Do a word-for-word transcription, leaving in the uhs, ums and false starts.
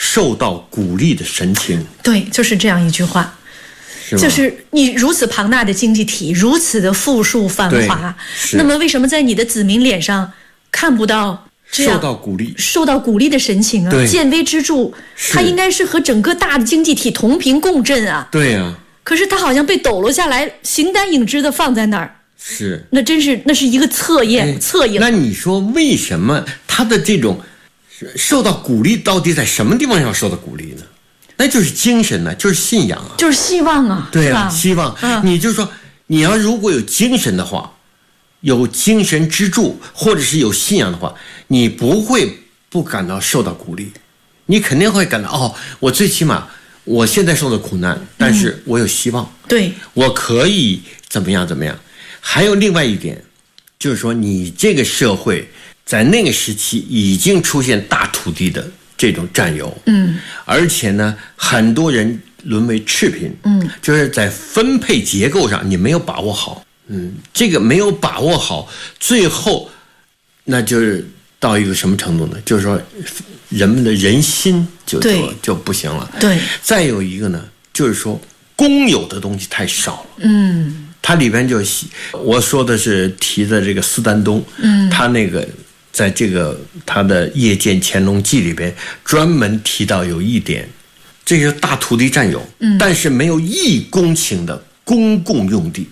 受到鼓励的神情。 对，就是这样一句话。 是就是你如此庞大的经济体，如此的富庶繁华，那么为什么在你的子民脸上看不到这样受到鼓励、 受到鼓励的神情啊？见微知著，它应该是和整个大的经济体同频共振啊。 对啊。 可是它好像被抖落下来，形单影只的放在那儿。 是。 那真是那是一个侧验、侧影。 那你说为什么他的这种受到鼓励，到底在什么地方上受到鼓励呢？那就是精神呢，就是信仰啊， 就是希望啊。 对啊，希望。嗯、你就说，你要如果有精神的话，有精神支柱，或者是有信仰的话，你不会不感到受到鼓励，你肯定会感到哦，我最起码我现在受的苦难，但是我有希望， 嗯、对， 我可以怎么样怎么样。还有另外一点，就是说，你这个社会在那个时期已经出现大土地的这种占有， 嗯， 而且呢，很多人沦为赤贫， 嗯， 就是在分配结构上你没有把握好，嗯，这个没有把握好，最后那就是到一个什么程度呢？就是说，人们的人心就就就不行了。 对， 再有一个呢，就是说公有的东西太少了， 嗯， 它里边就我说的是提的这个斯丹东， 嗯， 他那个。在这个他的《夜见乾隆记》里边专门提到有一点，这个大土地占有， 嗯， 但是没有一公顷的公共用地，